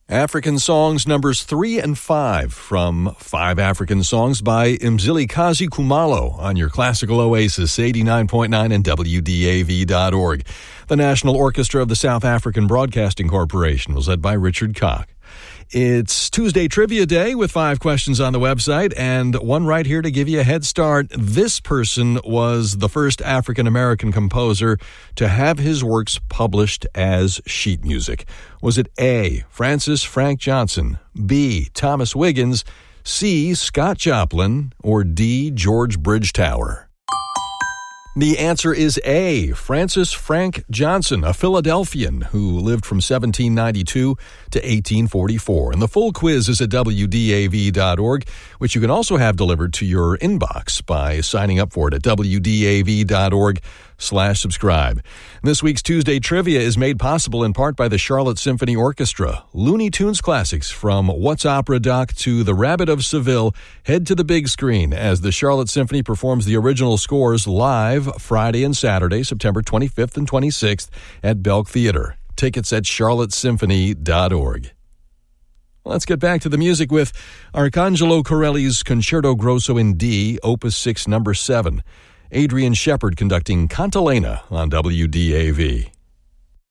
African Songs numbers 3 and 5 from 5 African Songs by Mzilikazi Khumalo on your classical oasis 89.9 and WDAV.org. The National Orchestra of the South African Broadcasting Corporation was led by Richard Koch. It's Tuesday Trivia Day with 5 questions on the website and one right here to give you a head start. This person was the first African-American composer to have his works published as sheet music. Was it A, Francis Frank Johnson, B, Thomas Wiggins, C, Scott Joplin, or D, George Bridgetower? The answer is A, Francis Frank Johnson, a Philadelphian who lived from 1792 to 1844. And the full quiz is at WDAV.org, which you can also have delivered to your inbox by signing up for it at WDAV.org/subscribe. This week's Tuesday Trivia is made possible in part by the Charlotte Symphony Orchestra. Looney Tunes classics from What's Opera Doc to The Rabbit of Seville head to the big screen as the Charlotte Symphony performs the original scores live Friday and Saturday, September 25th and 26th at Belk Theater. Tickets at charlottesymphony.org. Let's get back to the music with Arcangelo Corelli's Concerto Grosso in D, Opus 6, number 7. Adrian Shepard conducting Cantilena on WDAV.